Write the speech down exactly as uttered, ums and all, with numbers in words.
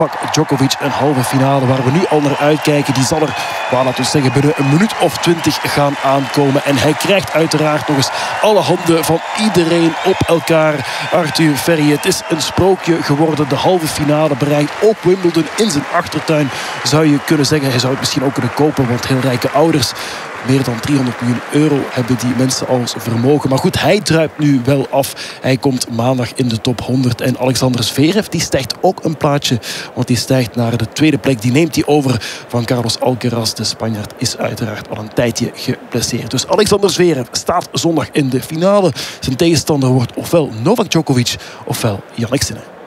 Djokovic, een halve finale waar we nu al naar uitkijken. Die zal er, waar, laten we zeggen, binnen een minuut of twintig gaan aankomen. En hij krijgt uiteraard nog eens alle handen van iedereen op elkaar. Arthur Verrier, het is een sprookje geworden. De halve finale bereikt. Ook Wimbledon in zijn achtertuin, zou je kunnen zeggen. Hij zou het misschien ook kunnen kopen, want heel rijke ouders. Meer dan driehonderd miljoen euro hebben die mensen als vermogen. Maar goed, hij druipt nu wel af. Hij komt maandag in de top honderd. En Alexander Zverev, die stijgt ook een plaatje. Want die stijgt naar de tweede plek. Die neemt hij over van Carlos Alcaraz. De Spanjaard is uiteraard al een tijdje geblesseerd. Dus Alexander Zverev staat zondag in de finale. Zijn tegenstander wordt ofwel Novak Djokovic ofwel Jannik Sinner.